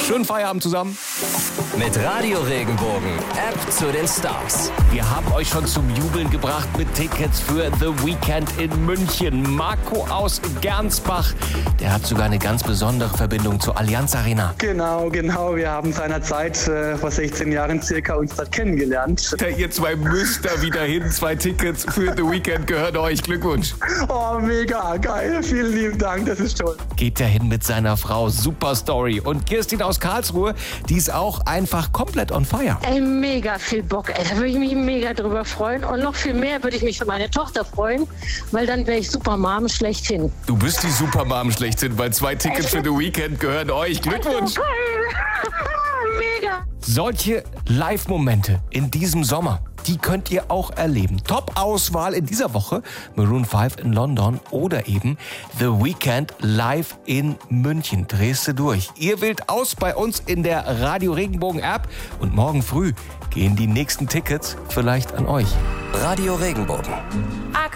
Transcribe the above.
Schönen Feierabend zusammen. Mit Radio Regenbogen, App zu den Stars. Wir haben euch schon zum Jubeln gebracht mit Tickets für The Weekend in München. Marco aus Gernsbach, der hat sogar eine ganz besondere Verbindung zur Allianz Arena. Genau. Wir haben seinerzeit vor 16 Jahren circa uns dort kennengelernt. Ihr zwei müsst da wieder hin. 2 Tickets für The Weekend gehören euch. Glückwunsch. Oh, mega geil. Vielen lieben Dank, das ist toll. Geht er hin mit seiner Frau. Super Story. Und Kirstin aus Karlsruhe, die ist auch einfach komplett on fire. Ey, mega viel Bock. Ey, da würde ich mich mega drüber freuen. Und noch viel mehr würde ich mich für meine Tochter freuen, weil dann wäre ich Supermom schlechthin. Du bist die Supermom schlechthin, weil 2 Tickets für The Weekend gehören euch. Glückwunsch. Mega. Solche Live-Momente in diesem Sommer, die könnt ihr auch erleben. Top-Auswahl in dieser Woche, Maroon 5 in London oder eben The Weekend live in München. Drehst du durch. Ihr wählt aus bei uns in der Radio Regenbogen App und morgen früh gehen die nächsten Tickets vielleicht an euch. Radio Regenbogen.